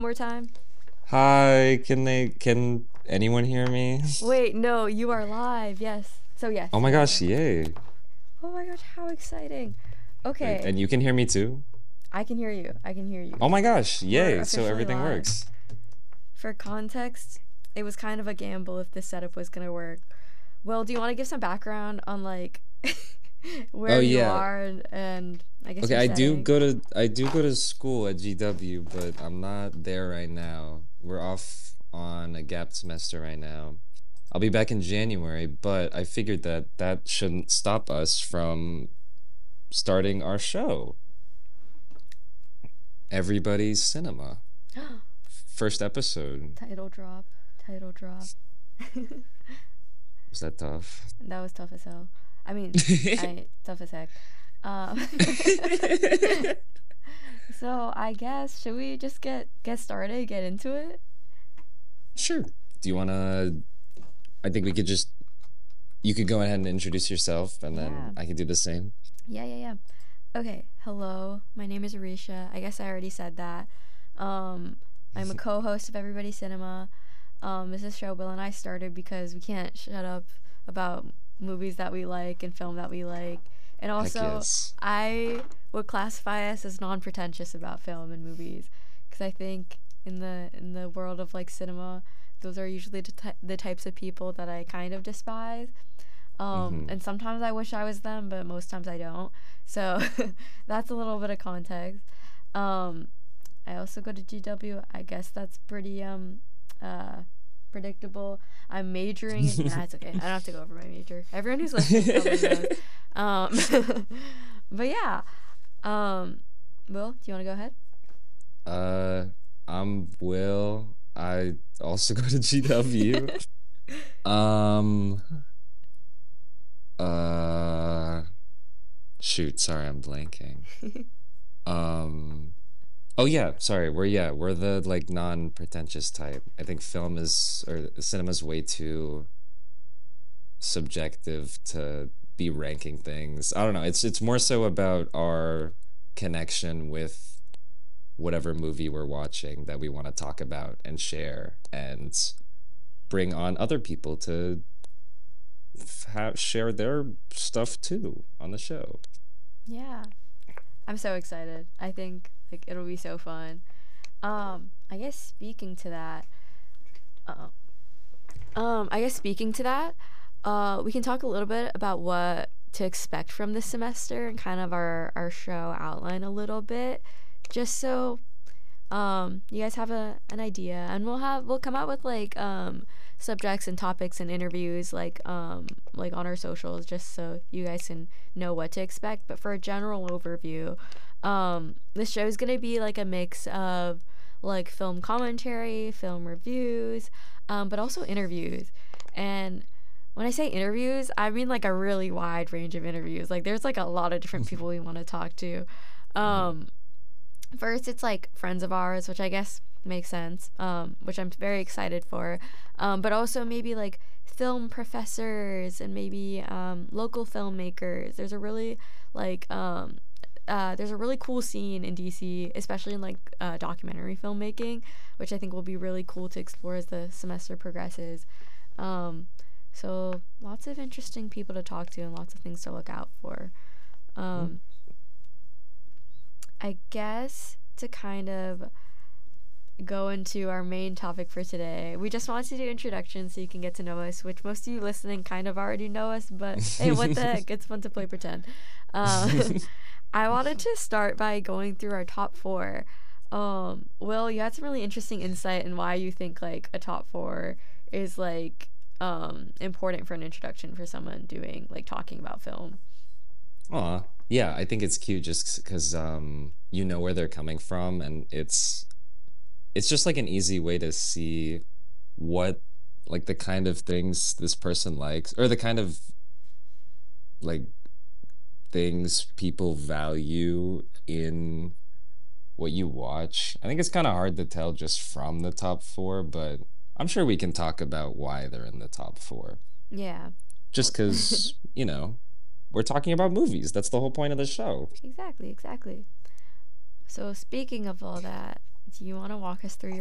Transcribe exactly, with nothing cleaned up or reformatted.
More time. Hi, can they can anyone hear me? Wait, no, you are live. Yes. So yes, Oh my you are gosh, live. yay. Oh my gosh, how exciting. Wait, Okay, and you can hear me too? I can hear you. I can hear you. Oh my gosh, We're yay. So officially everything live. works. For context, it was kind of a gamble if this setup was going to work. Well, do you want to give some background on like Oh where you yeah. are and, and I guess Okay, your I do setting? go to I do go to school at G W, but I'm not there right now. We're off on a gap semester right now. I'll be back in January, but I figured that that shouldn't stop us from starting our show, Everybody's Cinema. First episode. Title drop. Title drop. Was that tough? That was tough as hell. I mean, I tough as heck. Um, so I guess should we just get get started, get into it? Sure. Do you want to? I think we could just. You could go ahead and introduce yourself, and Yeah, then I could do the same. yeah, yeah, yeah. Okay, hello. My name is Arisha. I guess I already said that. Um, I'm a co-host of Everybody Cinema. Um, this is a show Will and I started because we can't shut up about movies that we like and film that we like. And Heck also, yes. I would classify us as non-pretentious about film and movies because I think in the in the world of like cinema, those are usually the, ty- the types of people that I kind of despise. Um, Mm-hmm. and sometimes I wish I was them, but most times I don't. So that's a little bit of context. Um, I also go to G W. I guess that's pretty um uh predictable. I'm majoring in nah, it's okay. I don't have to go over my major. Everyone who's listening probably knows. Um but yeah. Um Will, do you wanna go ahead? uh, I'm Will. I also go to G W. Um. Uh. Shoot. Sorry, I'm blanking. Um. Oh yeah. Sorry. We're yeah. We're the like non-pretentious type. I think film is or cinema's way too subjective to be ranking things. I don't know. It's it's more so about our connection with whatever movie we're watching that we want to talk about and share and bring on other people to have share their stuff too on the show. Yeah. I'm so excited. I think like it'll be so fun. Um, I guess speaking to that, uh, um, I guess speaking to that, uh, we can talk a little bit about what to expect from this semester and kind of our our show outline a little bit, just so um you guys have a an idea, and we'll have we'll come out with like um subjects and topics and interviews like um like on our socials just so you guys can know what to expect. But for a general overview, um this show is going to be like a mix of like film commentary, film reviews, um but also interviews. And when I say interviews, I mean like a really wide range of interviews. Like there's like a lot of different people we want to talk to. Mhm. um First, it's like friends of ours, which I guess makes sense, um, which I'm very excited for. Um, but also maybe like film professors and maybe um, local filmmakers. There's a really like um, uh, there's a really cool scene in D C, especially in like uh, documentary filmmaking, which I think will be really cool to explore as the semester progresses. Um, so lots of interesting people to talk to and lots of things to look out for. Mm. Um, I guess to kind of go into our main topic for today, we just wanted to do introductions so you can get to know us, which most of you listening kind of already know us, but hey, what the heck? It's fun to play pretend. Uh, I wanted to start by going through our top four. Um, Will, you had some really interesting insight in why you think like a top four is like um important for an introduction for someone doing like talking about film. Aw, yeah, I think it's cute just because um you know where they're coming from, and it's it's just like an easy way to see what like the kind of things this person likes or the kind of like things people value in what you watch. I think it's kind of hard to tell just from the top four, but I'm sure we can talk about why they're in the top four. Yeah. Just Well, because, you know, we're talking about movies. That's the whole point of the show. exactly, exactly. So speaking of all that, do you want to walk us through